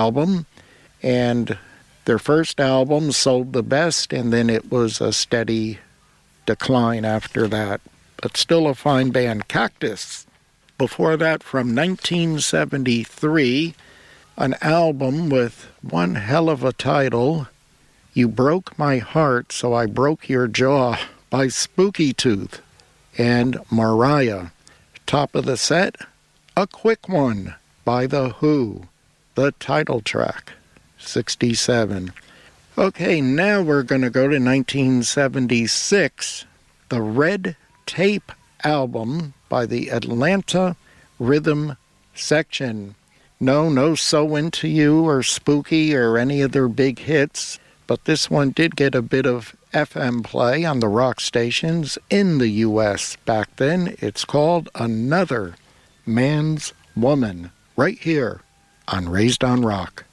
album, and their first album sold the best, and then it was a steady decline after that. But still a fine band. Cactus. Before that, from 1973, an album with one hell of a title, You Broke My Heart, So I Broke Your Jaw, by Spooky Tooth and Mariah. Top of the set, A Quick One by The Who, the title track, 67. Okay, now we're going to go to 1976, the Red Tape album by the Atlanta Rhythm Section. No So Into You or Spooky or any of their big hits, but this one did get a bit of FM play on the rock stations in the U.S. back then. It's called Another Man's Woman, right here on Raised on Rock.